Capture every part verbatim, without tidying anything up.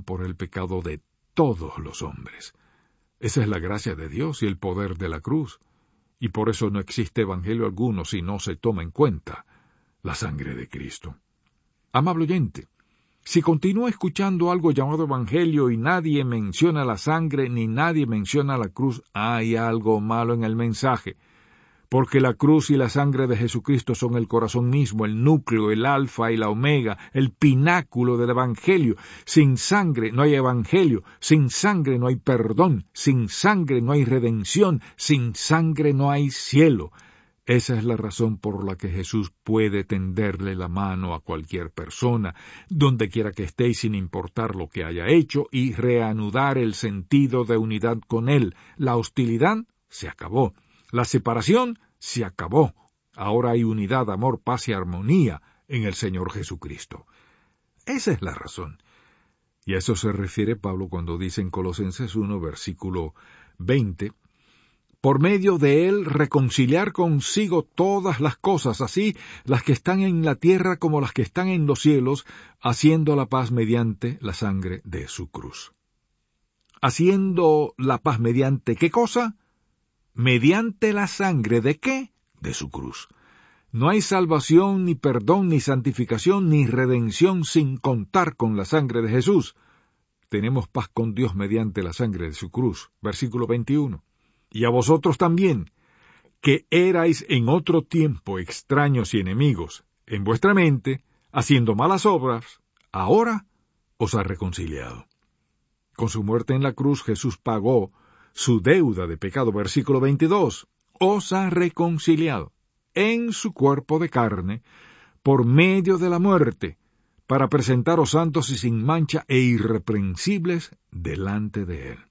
por el pecado de todos los hombres. Esa es la gracia de Dios y el poder de la cruz, y por eso no existe evangelio alguno si no se toma en cuenta la sangre de Cristo. Amable oyente, si continúa escuchando algo llamado evangelio y nadie menciona la sangre ni nadie menciona la cruz, hay algo malo en el mensaje, porque la cruz y la sangre de Jesucristo son el corazón mismo, el núcleo, el alfa y la omega, el pináculo del evangelio. Sin sangre no hay evangelio, sin sangre no hay perdón, sin sangre no hay redención, sin sangre no hay cielo. Esa es la razón por la que Jesús puede tenderle la mano a cualquier persona, donde quiera que esté y sin importar lo que haya hecho, y reanudar el sentido de unidad con Él. La hostilidad se acabó. La separación se acabó. Ahora hay unidad, amor, paz y armonía en el Señor Jesucristo. Esa es la razón. Y a eso se refiere Pablo cuando dice en Colosenses uno, versículo veinte, por medio de él reconciliar consigo todas las cosas, así las que están en la tierra como las que están en los cielos, haciendo la paz mediante la sangre de su cruz. Haciendo la paz mediante ¿qué cosa? Mediante la sangre ¿de qué? De su cruz. No hay salvación, ni perdón, ni santificación, ni redención sin contar con la sangre de Jesús. Tenemos paz con Dios mediante la sangre de su cruz. Versículo veintiuno. Y a vosotros también, que erais en otro tiempo extraños y enemigos, en vuestra mente, haciendo malas obras, ahora os ha reconciliado. Con su muerte en la cruz Jesús pagó su deuda de pecado. Versículo veintidós. Os ha reconciliado en su cuerpo de carne por medio de la muerte, para presentaros santos y sin mancha e irreprensibles delante de él.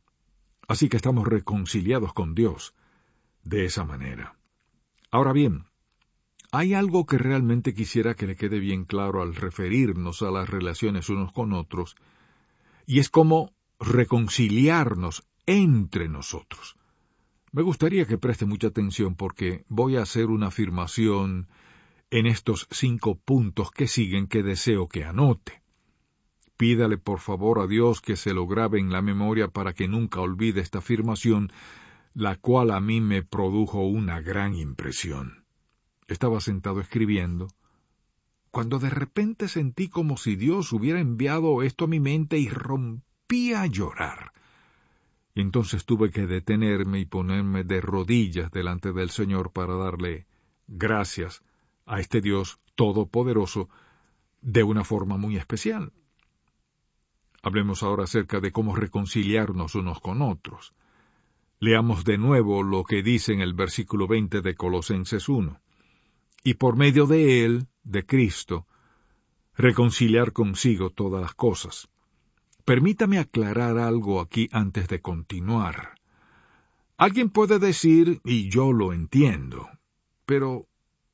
Así que estamos reconciliados con Dios de esa manera. Ahora bien, hay algo que realmente quisiera que le quede bien claro al referirnos a las relaciones unos con otros, y es cómo reconciliarnos entre nosotros. Me gustaría que preste mucha atención porque voy a hacer una afirmación en estos cinco puntos que siguen que deseo que anote. Pídale por favor a Dios que se lo grabe en la memoria para que nunca olvide esta afirmación, la cual a mí me produjo una gran impresión. Estaba sentado escribiendo, cuando de repente sentí como si Dios hubiera enviado esto a mi mente y rompí a llorar. Entonces tuve que detenerme y ponerme de rodillas delante del Señor para darle gracias a este Dios todopoderoso de una forma muy especial. Hablemos ahora acerca de cómo reconciliarnos unos con otros. Leamos de nuevo lo que dice en el versículo veinte de Colosenses uno. Y por medio de él, de Cristo, reconciliar consigo todas las cosas. Permítame aclarar algo aquí antes de continuar. Alguien puede decir, y yo lo entiendo, pero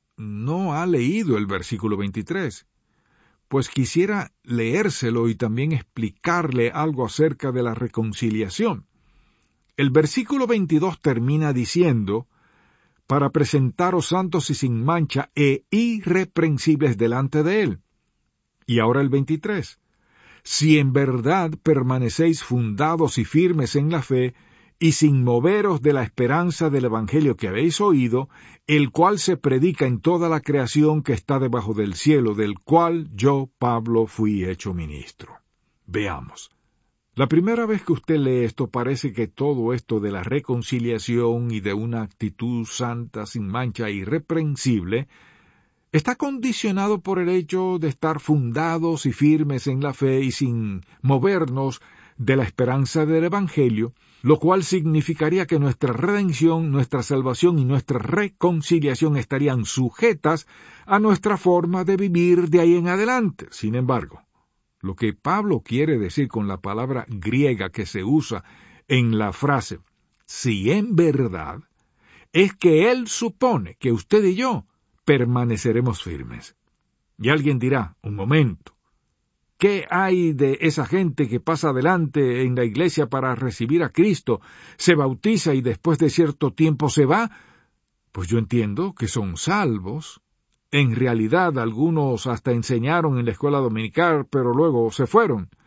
no ha leído el versículo veintitrés. Pues quisiera leérselo y también explicarle algo acerca de la reconciliación. El versículo veintidós termina diciendo, para presentaros santos y sin mancha e irreprensibles delante de él. Y ahora el veintitrés. Si en verdad permanecéis fundados y firmes en la fe, y sin moveros de la esperanza del Evangelio que habéis oído, el cual se predica en toda la creación que está debajo del cielo, del cual yo, Pablo, fui hecho ministro. Veamos. La primera vez que usted lee esto parece que todo esto de la reconciliación y de una actitud santa, sin mancha e irreprensible, está condicionado por el hecho de estar fundados y firmes en la fe y sin movernos de la esperanza del Evangelio, lo cual significaría que nuestra redención, nuestra salvación y nuestra reconciliación estarían sujetas a nuestra forma de vivir de ahí en adelante. Sin embargo, lo que Pablo quiere decir con la palabra griega que se usa en la frase, si en verdad, es que él supone que usted y yo permaneceremos firmes. Y alguien dirá, un momento, ¿qué hay de esa gente que pasa adelante en la iglesia para recibir a Cristo, se bautiza y después de cierto tiempo se va? Pues yo entiendo que son salvos. En realidad algunos hasta enseñaron en la escuela dominical, pero luego se fueron.